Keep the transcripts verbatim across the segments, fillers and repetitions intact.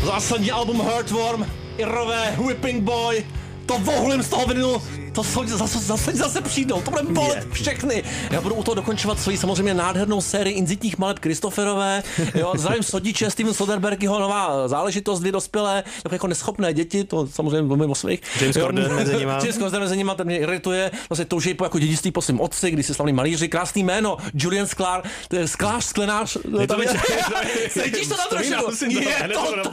Zásadní album Heartworm, Irové, Whipping Boy, to vohulím z toho vinylu, to zase, zase, zase přijdou, to bude bolet všechny. Já budu u toho dokončovat svoji samozřejmě nádhernou sérii inzitních maleb Kristoferové, jo, zdravím Sodiče, Steven Soderbergh, nová záležitost, dvě dospělé, jako neschopné děti, to samozřejmě mluvím o svých. James Corden mezi nima. James Corden mezi nima, ten mě irituje, vlastně touží po jako dědictví po svým otci, když si slavný malíři, krásný jméno, Julian Sklar, to je sklář, sklenář. Cítíš to na trošku? Je to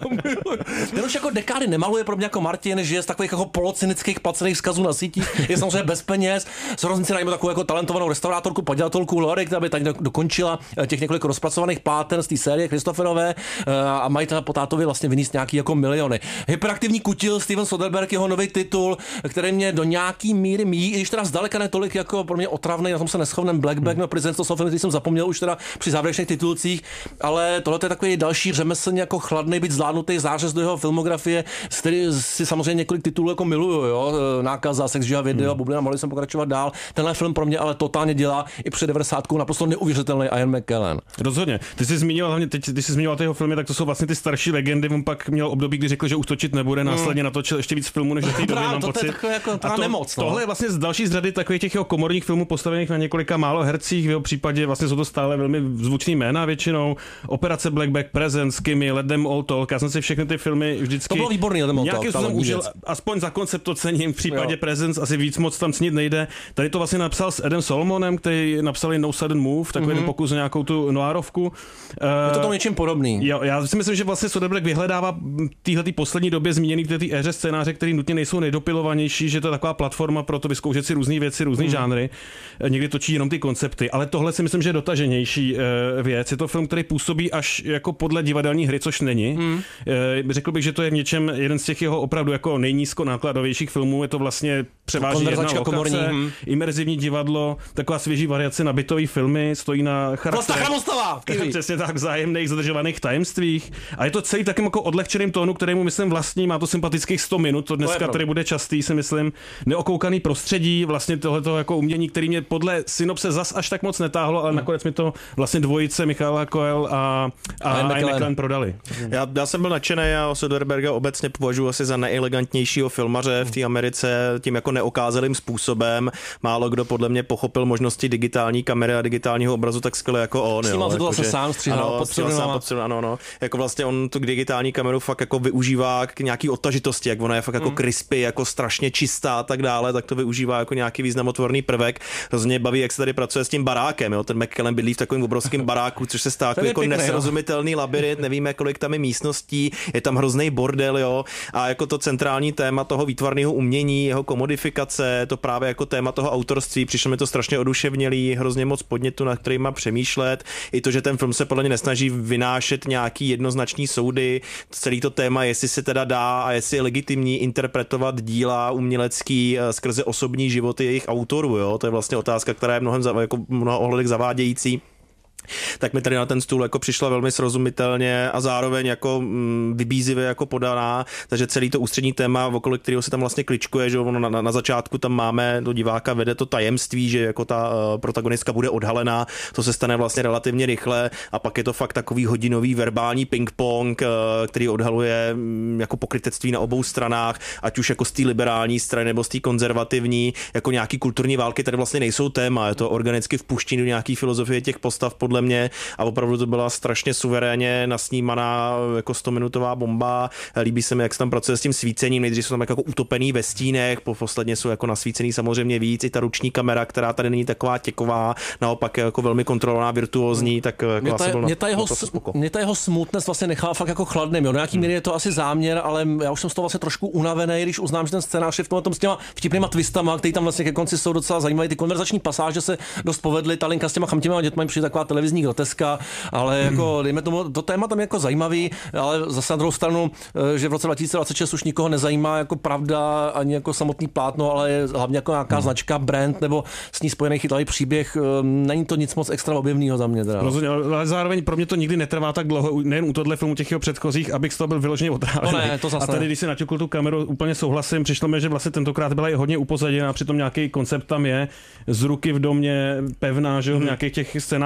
ten už jako dekády nemaluje pro mě jako Martin, že je z takových jako polocynických placených vzkazů na sítích, je samozřejmě bez peněz. Soroznici najmou takovou jako talentovanou restaurátorku, padělatelku Lori, která by tady dokončila těch několik rozpracovaných pláten z té série Kristoferové a mají teda po tátovi vlastně vyníst nějaký jako miliony. Hyperaktivní kutil, Steven Soderbergh, jeho nový titul, který mě do nějaký míry míjí, i když teda zdaleka netolik jako pro mě otravný, na tom se neschovnem Blackback, no Presents, to jsou filmy, který jsem zapomněl už teda při závěrečných titulcích, ale tohle je takový další řemeslně jako chladný, byť zvládnutý zářez do jeho filmografie, z který si samozřejmě několik titulů jako miluju, jo, Nákaza, Sex, živa video, hmm. bublina, mohli jsem pokračovat dál. Tenhle film pro mě ale totálně dělá i před devadesátkou naprosto neuvěřitelný Ian McKellen. Rozhodně. Ty jsi zmínil hlavně teď, když jsi zmínil tyho filmy, tak to jsou vlastně ty starší legendy. On pak měl období, kdy řekl, že už točit nebude, následně natočil ještě víc filmů než do té doby, mám to pocit. To je jako a to, nemoc, no. Tohle je vlastně z další z řady takových těch jeho komorních filmů postavených na několika málo hercích. V jeho případě vlastně jsou to stále velmi zvučný jména většinou. Operace Blackback, Presence, Kimmy, Let Them All Talk. Já jsem si všechny ty filmy vždycky to bylo výborný, Let Them All Talk. Nějakým způsobem užil, aspoň za koncept to cením. V případě jo. Presence asi víc moc tam snít nejde. Tady to vlastně napsal s Adam Solomonem, který napsali No Sudden Move, takový mm-hmm. pokus o nějakou tu noárovku. Je to tam něčím podobný. Jo, já si myslím, že vlastně Soderbergh vyhledává téhletý poslední době zmíněný v té éře scénáře, který nutně nejsou nejdopilovanější, že to je taková platforma pro to vyzkoušet si různé věci, různý mm. žánry. Někdy točí jenom ty koncepty, ale tohle si myslím, že je dotaženější věc. Je to film, který působí až jako podle divadelní hry, což není. Mm. Řekl bych, že to je v něčem jeden z těch jeho opravdu jako nejnízkonákladovějších filmů. Je to vlastně převážně jedna lokace, hmm. imerzivní divadlo, taková svěží variace na bytový filmy, stojí na charakterech. Přesně tak, vzájemných zadržovaných tajemstvích. A je to celý takým jako odlehčeným tónu, kterému myslím vlastní, má to sympatických sto minut, to dneska to tady bude častý, si myslím. Neokoukaný prostředí, vlastně tohleto jako umění, který mě podle synopse zas až tak moc netáhlo, ale hmm. nakonec mi to vlastně dvojice Michaela Coel a, a Ian McKellen prodali. Já, já jsem byl nadšený a Soderbergha obecně považuji asi za nejelegantnější filmaře v té Americe, tím jako neokázalým způsobem. Málo kdo podle mě pochopil možnosti digitální kamery a digitálního obrazu tak skvěle jako on. Snímal to vlastně sám, stříhal, ano, ano, ano. Jako vlastně on tu digitální kameru fakt jako využívá k nějaký odtažitosti, jak ona je fakt jako mm. crispy, jako strašně čistá a tak dále, tak to využívá jako nějaký významotvorný prvek. Hrozně baví, jak se tady pracuje s tím barákem, jo. Ten McKellen bydlí v takovém obrovském baráku, což se stává jako pěkný, nesrozumitelný labirint, nevíme, kolik tam je místností, je tam hrozný bordel, jo. A jako to centrální téma toho výtvarného umění, jeho komodifikace, to právě jako téma toho autorství, přišlo mi to strašně oduševnělý, hrozně moc podnětu, na kterým má přemýšlet. I to, že ten film se podle mě nesnaží vynášet nějaký jednoznačný soudy, celý to téma, jestli se teda dá a jestli je legitimní interpretovat díla umělecký skrze osobní životy jejich autorů, jo? To je vlastně otázka, která je mnohem jako mnoha ohledech zavádějící. Tak mi tady na ten stůl jako přišla velmi srozumitelně a zároveň jako mm, vybízivě jako podaná, takže celý to ústřední téma, okolo kterého se tam vlastně kličkuje, že ono na, na začátku tam máme, do diváka vede to tajemství, že jako ta uh, protagonistka bude odhalená, to se stane vlastně relativně rychle a pak je to fakt takový hodinový verbální ping-pong, uh, který odhaluje um, jako pokrytectví na obou stranách, ať už jako z té liberální strany nebo z té konzervativní, jako nějaký kulturní války tady vlastně nejsou téma, je to organicky vpuštění do nějaký filozofie těch postav podle mě a opravdu to byla strašně suverénně nasnímaná jako stominutová bomba. Líbí se mi, jak se tam pracuje s tím svícením, nejdřív jsou tam jako utopený ve stínech, posledně jsou jako nasvícený samozřejmě víc, i ta ruční kamera, která tady není taková těková, naopak je jako velmi kontrolovaná, virtuózní, tak jako mě asi ta, byl mě ta jeho, mě ta jeho smutnost vlastně nechala fakt jako chladným, jo. Do nějaký míry je to asi záměr, ale já už jsem z toho vlastně trošku unavený, když uznám, že ten scénář je v tomhle tom s těma vtipnýma twistama, který tam vlastně ke konci jsou docela zajímavé, ty konverzační pasáže se dost povedly, ta linka s těma chamtěma dětmi přijde taková televizní groteska, ale jako dejme tomu, to téma tam je jako zajímavý, ale zase na druhou stranu, že v roce dva tisíce dvacet šest už nikoho nezajímá jako pravda ani jako samotný plátno, ale je hlavně jako nějaká hmm. značka, brand nebo s ní spojený chytlavý příběh. Není to nic moc extra objevného za mě. Teda. Rozhodně, ale zároveň pro mě to nikdy netrvá tak dlouho, nejen u tohle filmu těch jeho předchozích, abych z toho byl vyloženě otrávený. No ne, to zase a tady, když si naťukl tu kameru, úplně souhlasím, přišlo mi, že vlastně tentokrát byla i hodně upozaděna, přitom nějaký koncept tam je, z ruky v domě pevná, že v nějakých těch scénách okolo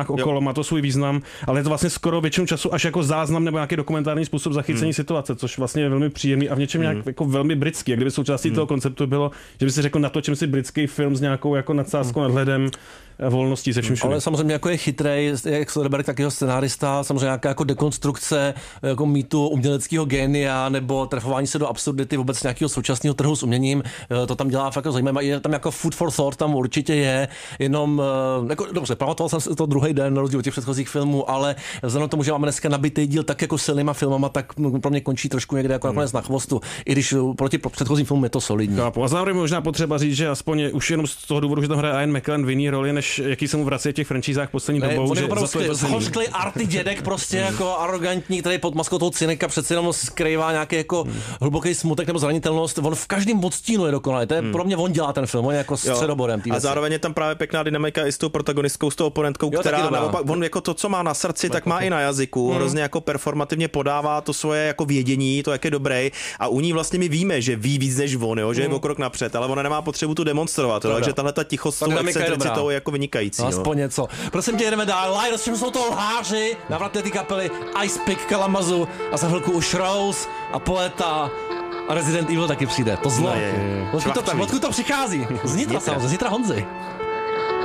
má to svůj význam, ale je to vlastně skoro většinu času až jako záznam nebo nějaký dokumentární způsob zachycení hmm. situace, což vlastně je velmi příjemný a v něčem hmm. nějak jako velmi britský. A kdyby součástí hmm. toho konceptu bylo, že by si řekl, natočím si britský film s nějakou jako nadsázkou hmm. nadhledem, volností se vším všude. Ale samozřejmě jako je chytrej, jak Soderbergh, tak jeho scenárista, samozřejmě nějaká jako dekonstrukce jako mýtu uměleckého génia nebo trefování se do absurdity vůbec nějakého současného trhu s uměním, to tam dělá fakt zajímavé. Je tam jako food for thought, tam určitě je, jenom, jako, dobře, pamatoval jsem si to druhý den na rozdíl od těch předchozích filmů, ale vzhledem tomu, že máme dneska nabitý díl tak jako silnýma filmama, tak pro mě končí trošku někde jako nakonec na chvostu, i když proti předchozím filmům je to solidní. Chápu. A zároveň možná potřeba říct, že aspoň už jenom z toho důvodu, že tam hraje Ian McKellen v jiný roli, než jaký se mu vrací v těch franšízách poslední ne, dobou, on je že opravdu za to je zhořklý arty dědek, prostě jako arrogantní, který pod maskou toho Cyneka přece jenom skrývá nějaký jako hmm. hluboký smutek nebo zranitelnost. On v každém odstínu je dokonalý. To je hmm. pro mě on dělá ten film, on je jako středoborem. A zároveň je tam právě pěkná dynamika i s tou protagonistkou, s tou oponentkou, jo, která naopak, on jako to, co má na srdci, tak má i na jazyku. Hmm. Hrozně jako performativně podává to svoje jako vědění, to jak je dobrý. A u ní vlastně my víme, že ví víc než on, jo, že je o krok napřed, ale ona nemá potřebu tu demonstrovat, jo, takže tahle ta tichost s tou excentricitou je jako vynikající. No, aspoň něco. Prosím tě, jdeme dál. Liars, čím jsou to lháři, navratné ty kapely Ice Pick, Kalamazoo a za chvilku už Rose a Poeta a Resident Evil taky přijde. To zlo. No je, je. Odkud to, odkud to přichází? Z Nitra samozřejmě, z Nitra Honzy.